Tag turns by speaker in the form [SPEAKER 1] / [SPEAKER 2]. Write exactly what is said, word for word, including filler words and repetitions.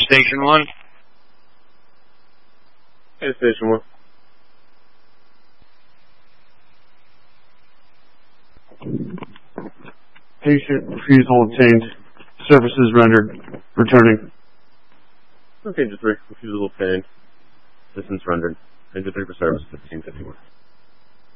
[SPEAKER 1] Station one.
[SPEAKER 2] Hey, Station one.
[SPEAKER 3] Patient refusal obtained. Services rendered. Returning.
[SPEAKER 2] Okay, just three. Refusal obtained. Assistance rendered. Thank you for service, fifteen fifty-one.